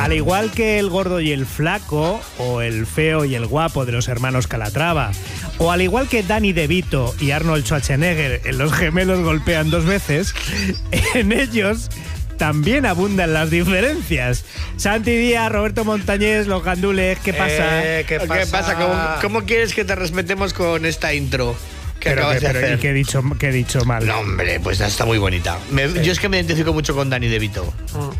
Al igual que el gordo y el flaco, o el feo y el guapo de los hermanos Calatrava, o al igual que Danny DeVito y Arnold Schwarzenegger en Los gemelos golpean dos veces, en ellos también abundan las diferencias. Santi Díaz, Roberto Montañés, Los Gandules, ¿qué pasa? ¿Qué pasa? ¿Cómo quieres que te respetemos con esta intro que acabas de hacer? ¿Y qué he dicho mal? No, hombre, pues está muy bonita. Yo es que me identifico mucho con Danny DeVito.